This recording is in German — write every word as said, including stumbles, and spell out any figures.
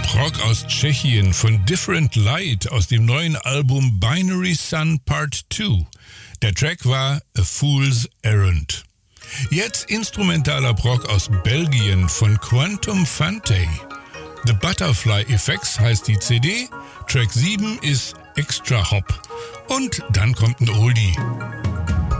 Prog aus Tschechien von Different Light aus dem neuen Album Binary Sun Part zwei. Der Track war A Fool's Errand. Jetzt instrumentaler Prog aus Belgien von Quantum Fante. The Butterfly Effects heißt die C D, Track sieben ist Extra Hop. Und dann kommt ein Oldie.